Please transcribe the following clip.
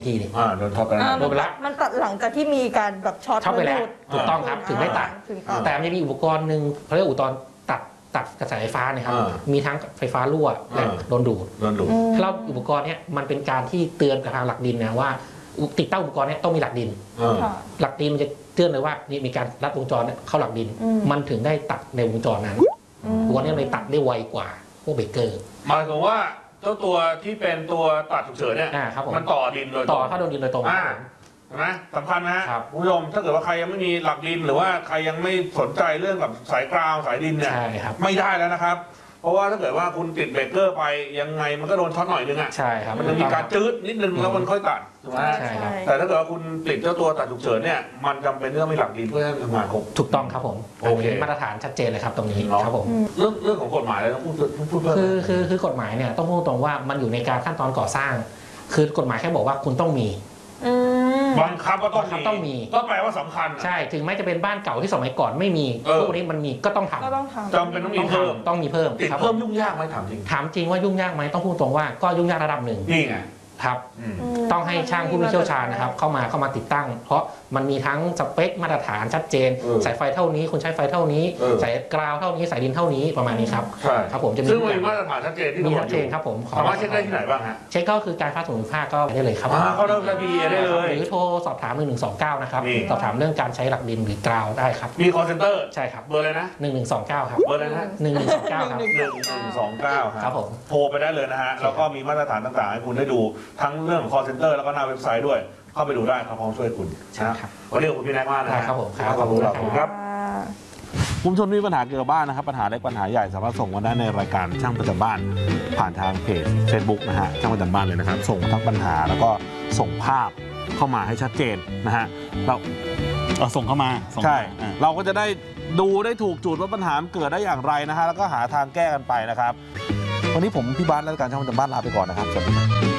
ทีนี่โดนช็อตไปแล้วโดนไปแล้วมันตัดหลังจากที่มีการแบบช็อตไปแล้วถูกต้องครับถึงได้ตัดแต่มันจะมีอุปกรณ์หนึ่งเขาเรียกอุปกรณ์ตัดกระแสไฟฟ้านะครับมีทั้งไฟฟ้ารั่วและโดนดูดถ้าเราอุปกรณ์เนี้ยมันเป็นการที่เตือนกับทางหลักดินนะว่าติดตั้งอุปกรณ์เนี้ยต้องมีหลักดินหลักดินมันจะเตือนเลยว่านี่มีการรัดวงจรเข้าหลักดินมันถึงได้ตัดในวงจรนั้นตัวนี้เลยตัดได้ไวกว่าพวกเบรกเกอร์หมายถึงว่าเจ้าตัวที่เป็นตัวตัดฉุกเฉินเนี่ยมันต่อดินโดยต่อเข้าโดนดินโดยตรงใช่ไหมสำคัญนะฮะคุณผู้ชมถ้าเกิดว่าใครยังไม่มีหลักดินหรือว่าใครยังไม่สนใจเรื่องกับสายกราวสายดินเนี่ยไม่ได้แล้วนะครับเพราะว่าถ้าเกิดว่าคุณติดเบรกเกอร์ไปยังไงมันก็โดนช็อตหน่อยนึงอ่ะใช่ครับมันจะมีการจืดนิดนึงแล้วมันค่อยตัดถูกไหมใช่ครับแต่ถ้าเกิดว่าคุณติดเจ้าตัวตัดฉุกเฉินเนี่ยมันจำเป็นต้องมีหลักดินเพื่อให้ทำงานครบถูกต้องครับผมโอเคมาตรฐานชัดเจนเลยครับตรงนี้ครับผมเรื่องของกฎหมายเลยต้องพูดเพิ่มคือกฎหมายเนี่ยต้องพูดตรงว่ามันอยู่ในการขั้นตอนก่อสร้างคือกฎหมายแค่บอกว่าคุณต้องมีบังคับว่าต้องมีก็แปลว่าสำคัญใช่ถึงแม้จะเป็นบ้านเก่าที่สมัยก่อนไม่มีพวกนี้มันมีก็ต้องทำจำเป็นต้องมีเพิ่มต้องมีเพิ่มติดเพิ่มยุ่งยากไหมถามจริงว่ายุ่งยากไหมต้องพูดตรงว่าก็ยุ่งยากระดับหนึ่งนี่ไงครับต้องให้ช่างผู้มีเชี่ยวชาญนะครับเข้ามาติดตั้งเพราะมันมีทั้งสเปคมาตรฐานชัดเจนสายไฟเท่านี้คุณใช้ไฟเท่านี้สายกราวเท่านี้สายดินเท่านี้ประมาณนี้ครับครับผมจะซึ่งมีมาตรฐานชัดเจนที่มีชัดเจนครับผมสามารถเช็คได้ที่ไหนบ้างฮะเช็คก็คือการฟ้าส่งภาคก็ได้เลยครับเขาเริ่มได้ได้เลยหรือโทรสอบถาม1129นะครับสอบถามเรื่องการใช้หลักดินหรือกราวได้ครับมี call center ใช่ครับเบอร์เลยนะ 1129ครับเบอร์เลยนะ 1129ครับ 1129ครับผมโทรไปได้เลยนะฮะแล้วก็มีมาตรฐานต่างๆให้คุณได้ดูทั้งเรื่อง call center แล้วก็หน้าเว็บไซต์ด้วยเข้าไปดูได้ครับพร้อมช่วยคุณนะครับวันนี้ขอบคุณพี่แน็กมากนะครับผมขอบคุณครับคุณผู้ชมมีปัญหาเกี่ยวกับบ้านนะครับปัญหาเล็กปัญหาใหญ่สามารถส่งมาได้ในรายการช่างประจำบ้านผ่านทางเพจ Facebook นะฮะช่างประจำบ้านเลยนะครับส่งทั้งปัญหาแล้วก็ส่งภาพเข้ามาให้ชัดเจนนะฮะเราส่งเข้ามาใช่เราก็จะได้ดูได้ถูกจุดว่าปัญหาเกิดได้อย่างไรนะฮะแล้วก็หาทางแก้กันไปนะครับวันนี้ผมพี่บาสและรายการช่างประจำบ้านลาไปก่อนนะครับสวัสดีครับ